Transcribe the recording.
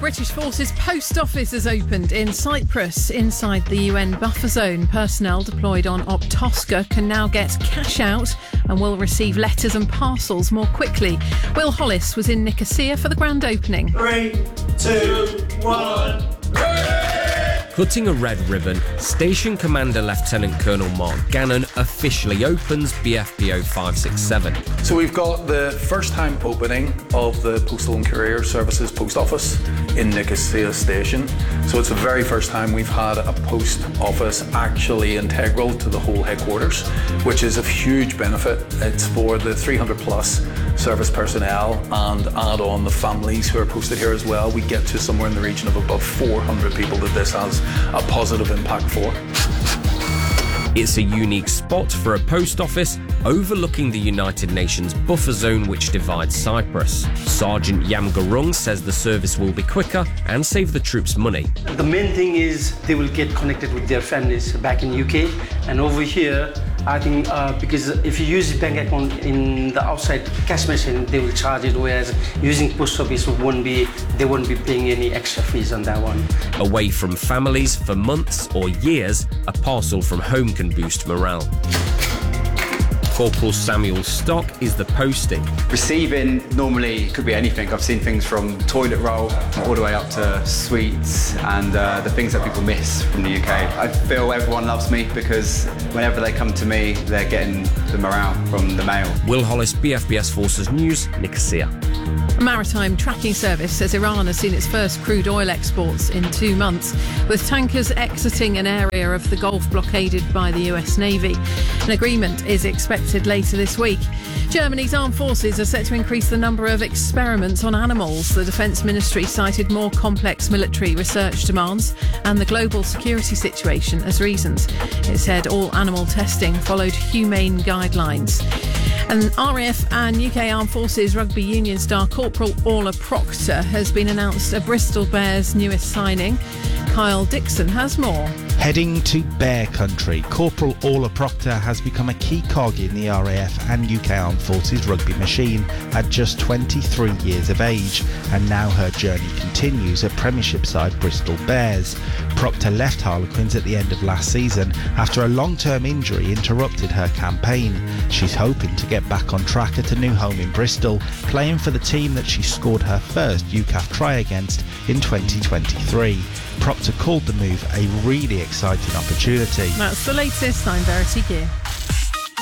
British Forces Post Office has opened in Cyprus inside the UN buffer zone. Personnel deployed on Optosca can now get cash out and will receive letters and parcels more quickly. Will Hollis was in Nicosia for the grand opening. 3, 2, 1... Cutting a red ribbon, Station Commander Lieutenant Colonel Mark Gannon officially opens BFPO 567. So we've got the first time opening of the Postal and Courier Services Post Office in Nicosia Station. So it's the very first time we've had a post office actually integral to the whole headquarters, which is of huge benefit. It's for the 300 plus service personnel and add on the families who are posted here as well. We get to somewhere in the region of above 400 people that this has a positive impact for. It's a unique spot for a post office overlooking the United Nations buffer zone which divides Cyprus. Sergeant Yam Garung says the service will be quicker and save the troops money. The main thing is they will get connected with their families back in UK, and over here I think because if you use the bank account in the outside cash machine, they will charge it, whereas using post office they won't be paying any extra fees on that one. Away from families for months or years, a parcel from home can boost morale. Corporal Samuel Stock is the posting. Receiving normally could be anything. I've seen things from toilet roll all the way up to sweets and the things that people miss from the UK. I feel everyone loves me because whenever they come to me, they're getting the morale from the mail. Will Hollis, BFBS Forces News, Nicosia. A maritime tracking service says Iran has seen its first crude oil exports in 2 months, with tankers exiting an area of the Gulf blockaded by the US Navy. An agreement is expected later this week. Germany's armed forces are set to increase the number of experiments on animals. The Defence Ministry cited more complex military research demands and the global security situation as reasons. It said all animal testing followed humane guidelines. And RAF and UK Armed Forces Rugby Union star Corporal Orla Proctor has been announced a Bristol Bears newest signing. Kyle Dixon has more. Heading to Bear Country, Corporal Orla Proctor has become a key cog in the RAF and UK Armed Forces rugby machine at just 23 years of age, and now her journey continues at Premiership side Bristol Bears. Proctor left Harlequins at the end of last season after a long-term injury interrupted her campaign. She's hoping to get back on track at a new home in Bristol, playing for the team that she scored her first UCAF try against in 2023. Proctor called the move a really exciting opportunity. That's the latest. I'm Verity Gear.